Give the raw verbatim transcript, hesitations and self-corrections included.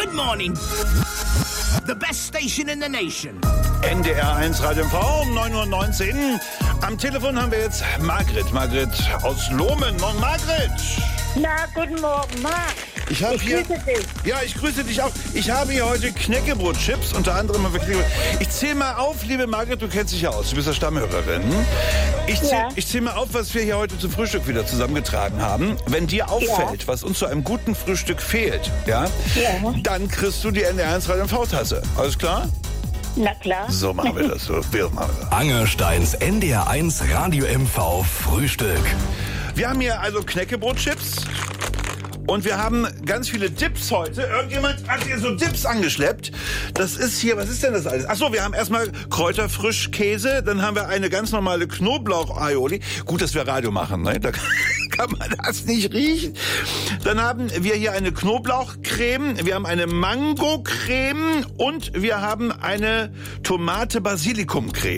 Good morning. The best station in the nation. N D R eins Radio M V um neun Uhr neunzehn. Am Telefon haben wir jetzt Margret. Margret aus Lohmen. Morgen, Margret. Na, guten Morgen, Marc. Ich, hab ich hier, grüße dich. Ja, ich grüße dich auch. Ich habe hier heute Knäckebrot-Chips, unter anderem. Ich zähle mal auf, liebe Margret, du kennst dich ja aus, du bist ja Stammhörerin. Ich zähle Ja. ich zähl mal auf, was wir hier heute zum Frühstück wieder zusammengetragen haben. Wenn dir auffällt, Ja. was uns zu einem guten Frühstück fehlt, ja, Ja. dann kriegst du die N D R eins Radio M V-Tasse. Alles klar? Na klar. So machen wir das. So wir machen wir das. Angersteins N D R eins Radio M V Frühstück. Wir haben hier also Knäckebrot-Chips. Und wir haben ganz viele Dips heute. Irgendjemand hat hier so Dips angeschleppt. Das ist hier, was ist denn das alles? Achso, wir haben erstmal Kräuterfrischkäse, dann haben wir eine ganz normale Knoblauch-Aioli. Gut, dass wir Radio machen, ne? Da kann man das nicht riechen. Dann haben wir hier eine Knoblauchcreme, wir haben eine Mango-Creme und wir haben eine Tomate-Basilikum-Creme.